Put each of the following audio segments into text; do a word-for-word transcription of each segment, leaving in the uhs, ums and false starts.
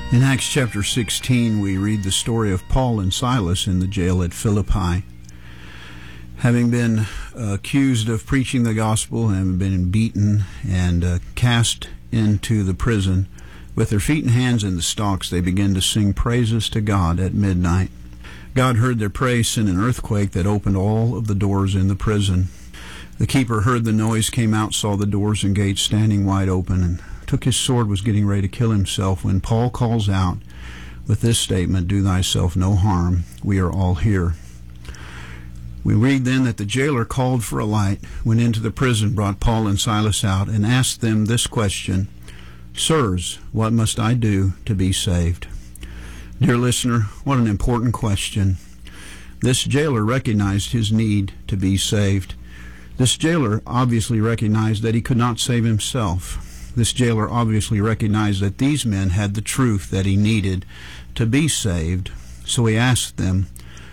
In Acts chapter sixteen, we read the story of Paul and Silas in the jail at Philippi. Having been uh, accused of preaching the gospel and been beaten and uh, cast into the prison, with their feet and hands in the stocks, they began to sing praises to God at midnight. God heard their praise, sent an earthquake that opened all of the doors in the prison. The keeper heard the noise, came out, saw the doors and gates standing wide open, and took his sword, was getting ready to kill himself, when Paul calls out with this statement, "Do thyself no harm, we are all here." We read then that the jailer called for a light, went into the prison, brought Paul and Silas out, and asked them this question, "Sirs, what must I do to be saved?" Dear listener, what an important question. This jailer recognized his need to be saved. This jailer obviously recognized that he could not save himself. This jailer obviously recognized that these men had the truth that he needed to be saved. So he asked them,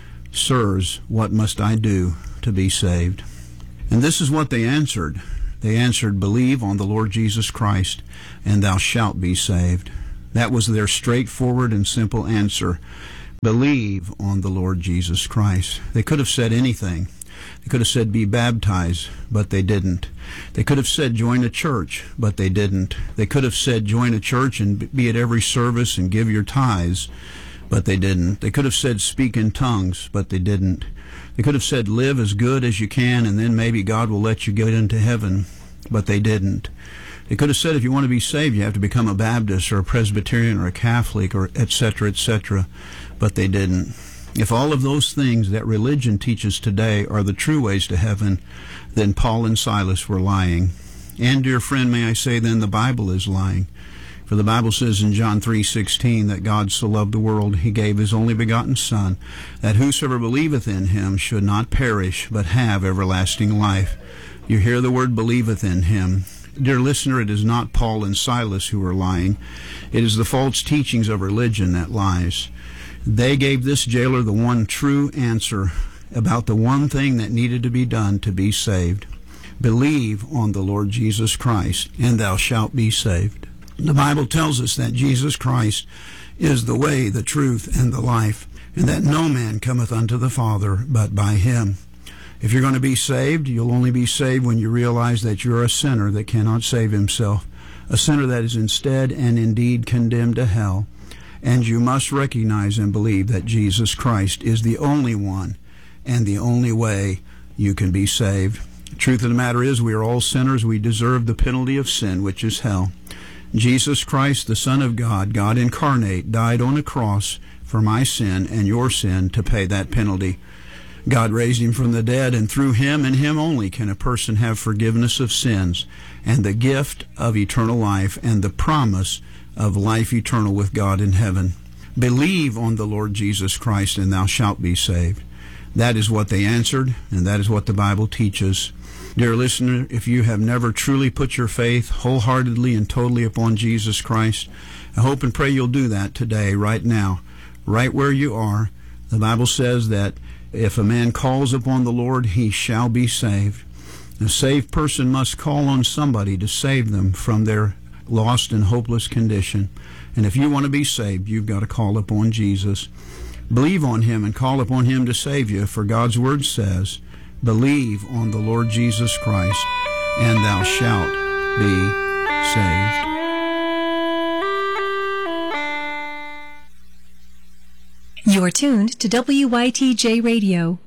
"Sirs, what must I do to be saved?" And this is what they answered. They answered, "Believe on the Lord Jesus Christ, and thou shalt be saved." That was their straightforward and simple answer. Believe on the Lord Jesus Christ. They could have said anything. They could have said, "Be baptized," but they didn't. They could have said, "Join a church," but they didn't. They could have said, "Join a church and be at every service and give your tithes," but they didn't. They could have said, "Speak in tongues," but they didn't. They could have said, "Live as good as you can, and then maybe God will let you get into heaven," but they didn't. They could have said, "If you want to be saved, you have to become a Baptist or a Presbyterian or a Catholic," or et cetera, et cetera, but they didn't. If all of those things that religion teaches today are the true ways to heaven, then Paul and Silas were lying. And, dear friend, may I say then, the Bible is lying. For the Bible says in John three sixteen that God so loved the world, he gave his only begotten Son, that whosoever believeth in him should not perish, but have everlasting life. You hear the word "believeth in him." Dear listener, it is not Paul and Silas who are lying. It is the false teachings of religion that lies. They gave this jailer the one true answer about the one thing that needed to be done to be saved. Believe on the Lord Jesus Christ, and thou shalt be saved. The Bible tells us that Jesus Christ is the way, the truth, and the life, and that no man cometh unto the Father but by him. If you're going to be saved, you'll only be saved when you realize that you're a sinner that cannot save himself, a sinner that is instead and indeed condemned to hell. And you must recognize and believe that Jesus Christ is the only one and the only way you can be saved. The truth of the matter is, we are all sinners. We deserve the penalty of sin, which is hell. Jesus Christ, the Son of God, God incarnate, died on a cross for my sin and your sin to pay that penalty. God raised him from the dead, and through him and him only can a person have forgiveness of sins and the gift of eternal life and the promise of life eternal with God in heaven. Believe on the Lord Jesus Christ, and thou shalt be saved. That is what they answered, and that is what the Bible teaches. Dear listener, if you have never truly put your faith wholeheartedly and totally upon Jesus Christ, I hope and pray you'll do that today, right now, right where you are. The Bible says that if a man calls upon the Lord, he shall be saved. A saved person must call on somebody to save them from their lost and hopeless condition. And if you want to be saved, you've got to call upon Jesus. Believe on him and call upon him to save you, for God's word says, "Believe on the Lord Jesus Christ, and thou shalt be saved." You're tuned to W Y T J Radio,